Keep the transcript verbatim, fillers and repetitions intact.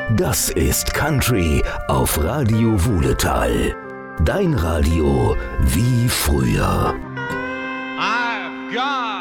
Das ist Country auf Radio Wuhletal. Dein Radio wie früher. I've got